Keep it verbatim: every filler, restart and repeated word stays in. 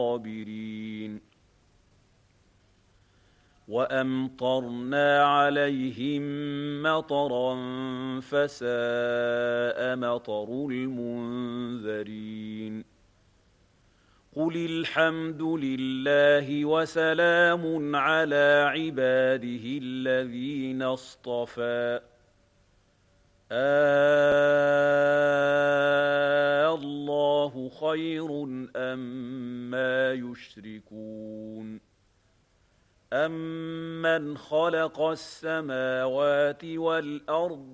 الصابرين وأمطرنا عليهم مطرا فساء مطر المنذرين قل الحمد لله وسلام على عباده الذين اصطفى آه الله خير أما يشركون أَمَّنْ خَلَقَ السَّمَاوَاتِ وَالْأَرْضَ